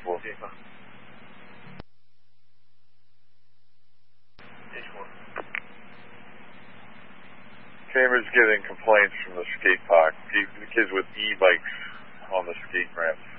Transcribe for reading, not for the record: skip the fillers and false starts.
4. Cambridge getting complaints from the skate park. The kids with e-bikes on the skate ramps.